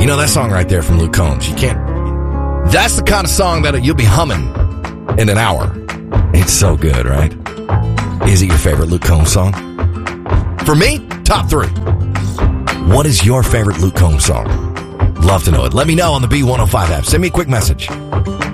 know that song right there from Luke Combs. You can't. That's the kind of song that you'll be humming in an hour. It's so good, right? Is it your favorite Luke Combs song? For me, top 3. What is your favorite Luke Combs song? Love to know it. Let me know on the B105 app. Send me a quick message.